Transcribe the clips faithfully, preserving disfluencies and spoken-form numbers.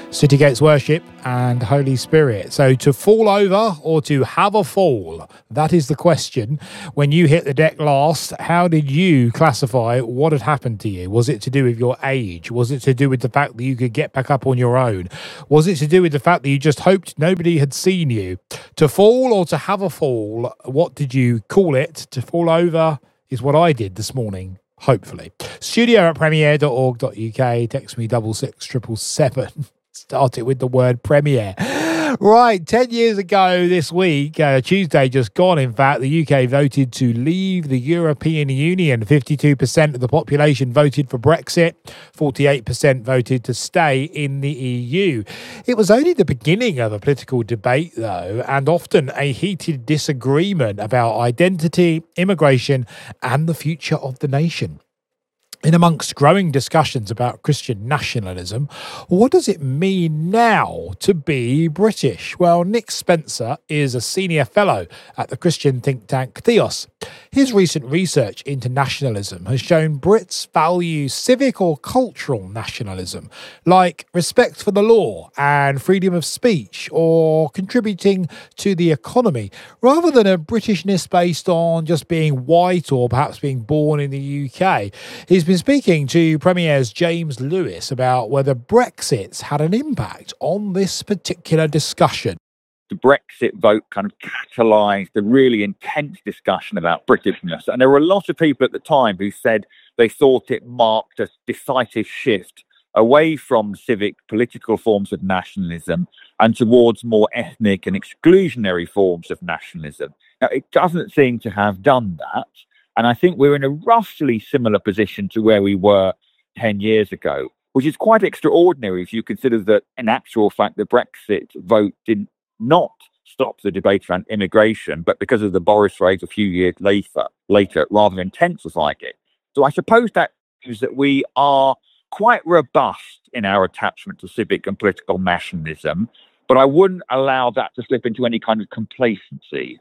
City Gates Worship and Holy Spirit. So to fall over or to have a fall, that is the question. When you hit the deck last, how did you classify what had happened to you? Was it to do with your age? Was it to do with the fact that you could get back up on your own? Was it to do with the fact that you just hoped nobody had seen you? To fall or to have a fall, what did you call it? To fall over is what I did this morning. Hopefully. Studio at premier dot org dot uk. Text me double six triple seven. Start it with the word premiere. Right, ten years ago this week, uh, Tuesday just gone, in fact, the U K voted to leave the European Union. fifty-two percent of the population voted for Brexit. forty-eight percent voted to stay in the E U. It was only the beginning of a political debate, though, and often a heated disagreement about identity, immigration, and the future of the nation. In amongst growing discussions about Christian nationalism, what does it mean now to be British? Well, Nick Spencer is a senior fellow at the Christian think tank Theos. His recent research into nationalism has shown Brits value civic or cultural nationalism, like respect for the law and freedom of speech or contributing to the economy, rather than a Britishness based on just being white or perhaps being born in the U K. He's been speaking to Premier's James Lewis about whether Brexit's had an impact on this particular discussion. The Brexit vote kind of catalysed a really intense discussion about Britishness. And there were a lot of people at the time who said they thought it marked a decisive shift away from civic political forms of nationalism and towards more ethnic and exclusionary forms of nationalism. Now, it doesn't seem to have done that. And I think we're in a roughly similar position to where we were ten years ago, which is quite extraordinary if you consider that, in actual fact, the Brexit vote did not stop the debate around immigration, but because of the Boris vote a few years later, later rather intensified it. So I suppose that is that we are quite robust in our attachment to civic and political nationalism, but I wouldn't allow that to slip into any kind of complacency.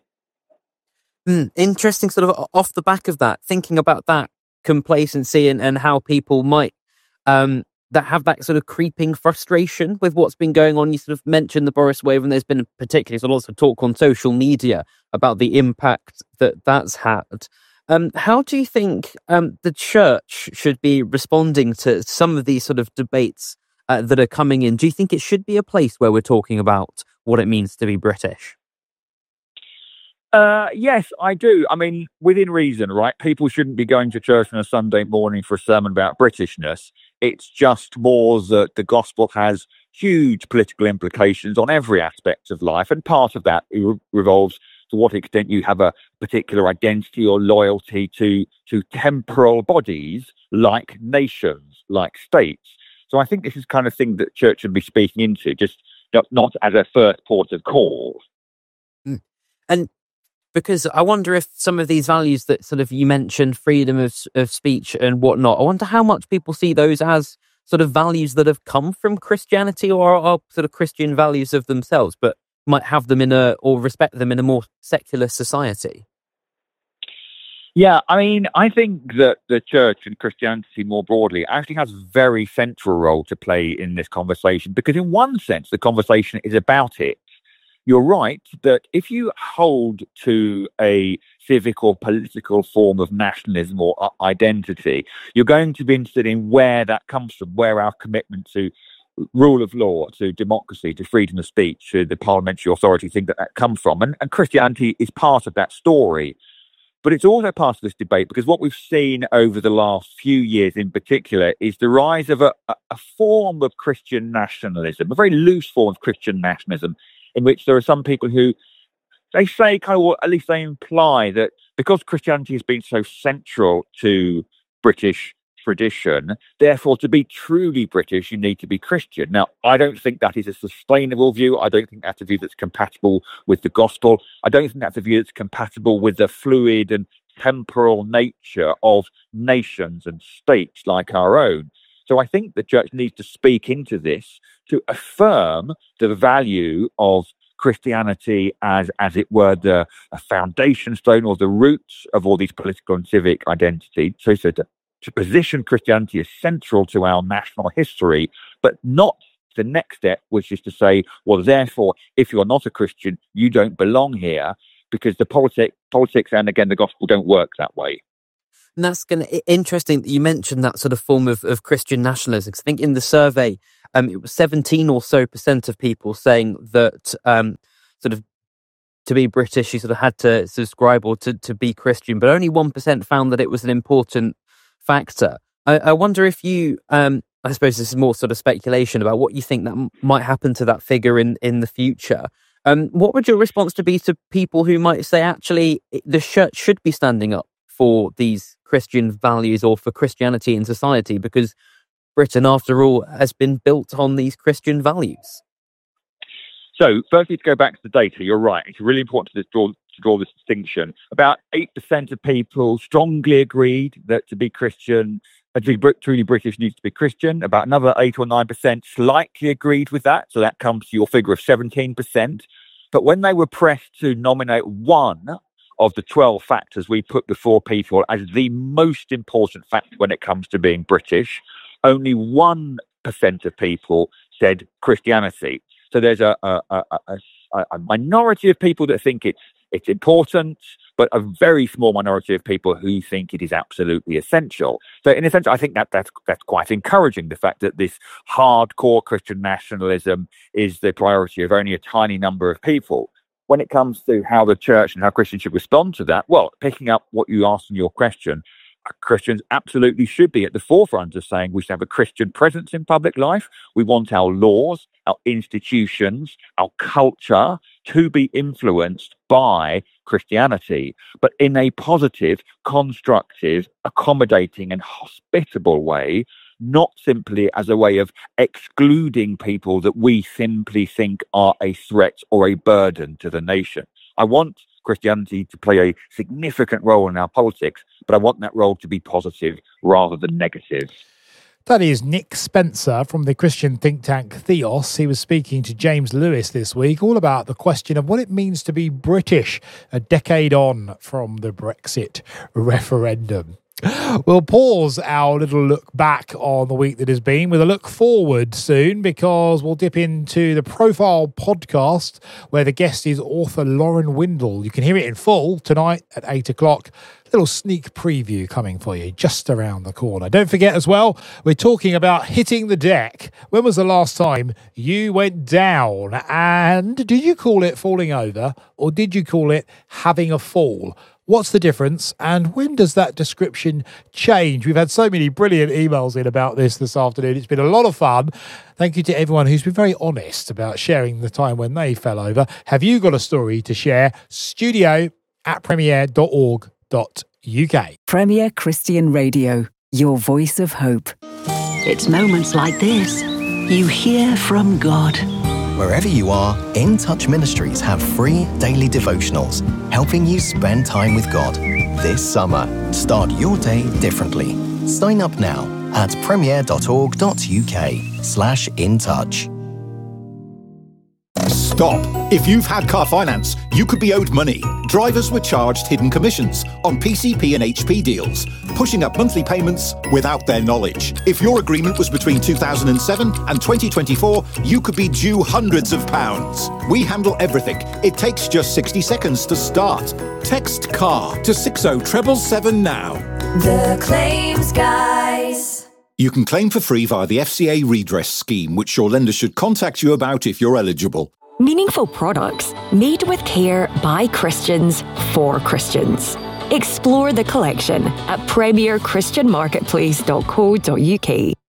Mm, interesting, sort of off the back of that, thinking about that complacency and, and how people might um, that have that sort of creeping frustration with what's been going on. You sort of mentioned the Boris wave, and there's been particularly sort of lots of talk on social media about the impact that that's had. Um, how do you think um, the church should be responding to some of these sort of debates uh, that are coming in? Do you think it should be a place where we're talking about what it means to be British? Uh, yes, I do. I mean, within reason, right? People shouldn't be going to church on a Sunday morning for a sermon about Britishness. It's just more that the gospel has huge political implications on every aspect of life. And part of that re- revolves to what extent you have a particular identity or loyalty to, to temporal bodies like nations, like states. So I think this is the kind of thing that church should be speaking into, just not, not as a first port of call. Mm. And because I wonder if some of these values that sort of you mentioned, freedom of, of speech and whatnot, I wonder how much people see those as sort of values that have come from Christianity or are sort of Christian values of themselves, but might have them in a, or respect them in a more secular society. Yeah, I mean, I think that the church and Christianity more broadly actually has a very central role to play in this conversation, because in one sense, the conversation is about it. You're right that if you hold to a civic or political form of nationalism or identity, you're going to be interested in where that comes from, where our commitment to rule of law, to democracy, to freedom of speech, to the parliamentary authority think that that comes from. And, and Christianity is part of that story. But it's also part of this debate because what we've seen over the last few years in particular is the rise of a, a form of Christian nationalism, a very loose form of Christian nationalism, in which there are some people who, they say, kind of, or at least they imply that because Christianity has been so central to British tradition, therefore to be truly British, you need to be Christian. Now, I don't think that is a sustainable view. I don't think that's a view that's compatible with the gospel. I don't think that's a view that's compatible with the fluid and temporal nature of nations and states like our own. So I think the church needs to speak into this to affirm the value of Christianity as, as it were, the a foundation stone or the roots of all these political and civic identities. So, so to, to position Christianity as central to our national history, but not the next step, which is to say, well, therefore, if you're not a Christian, you don't belong here, because the politic, politics and, again, the gospel don't work that way. And that's going to interesting that you mentioned that sort of form of, of Christian nationalism. Because I think in the survey, um, it was seventeen or so percent of people saying that um, sort of to be British, you sort of had to subscribe or to, to be Christian, but only one percent found that it was an important factor. I, I wonder if you, um, I suppose this is more sort of speculation about what you think that m- might happen to that figure in, in the future. Um, what would your response to be to people who might say, actually, the church should be standing up for these Christian values or for Christianity in society, because Britain, after all, has been built on these Christian values? So, firstly, to go back to the data, you're right. It's really important to draw, to draw this distinction. About eight percent of people strongly agreed that to be Christian, uh, to be truly British needs to be Christian. About another eight or nine percent slightly agreed with that. So that comes to your figure of seventeen percent. But when they were pressed to nominate one of the twelve factors we put before people as the most important factor when it comes to being British, only one percent of people said Christianity. So there's a, a, a, a, a minority of people that think it's it's important, but a very small minority of people who think it is absolutely essential. So in a sense, I think that that's, that's quite encouraging, the fact that this hardcore Christian nationalism is the priority of only a tiny number of people. When it comes to how the church and how Christians should respond to that, well, picking up what you asked in your question, Christians absolutely should be at the forefront of saying we should have a Christian presence in public life. We want our laws, our institutions, our culture to be influenced by Christianity, but in a positive, constructive, accommodating and hospitable way, not simply as a way of excluding people that we simply think are a threat or a burden to the nation. I want Christianity to play a significant role in our politics, but I want that role to be positive rather than negative. That is Nick Spencer from the Christian think tank Theos. He was speaking to James Lewis this week all about the question of what it means to be British a decade on from the Brexit referendum. We'll pause our little look back on the week that has been with a look forward soon, because we'll dip into the Profile podcast where the guest is author Lauren Windle. You can hear it in full tonight at eight o'clock. Little sneak preview coming for you just around the corner. Don't forget as well, we're talking about hitting the deck. When was the last time you went down? And did you call it falling over, or did you call it having a fall? What's the difference, and when does that description change? We've had so many brilliant emails in about this this afternoon. It's been a lot of fun. Thank you to everyone who's been very honest about sharing the time when they fell over. Have you got a story to share? Studio at premier dot org dot U K. Premier Christian Radio, your voice of hope. It's moments like this you hear from God. Wherever you are, In Touch Ministries have free daily devotionals, helping you spend time with God. This summer, start your day differently. Sign up now at premier dot org dot U K slash in touch. Stop. If you've had car finance, you could be owed money. Drivers were charged hidden commissions on P C P and H P deals, pushing up monthly payments without their knowledge. If your agreement was between two thousand seven and twenty twenty-four, you could be due hundreds of pounds. We handle everything. It takes just sixty seconds to start. Text CAR to six oh seven seven now. The Claims Guys. You can claim for free via the F C A redress scheme, which your lender should contact you about if you're eligible. Meaningful products made with care by Christians for Christians. Explore the collection at premier christian marketplace dot co dot U K.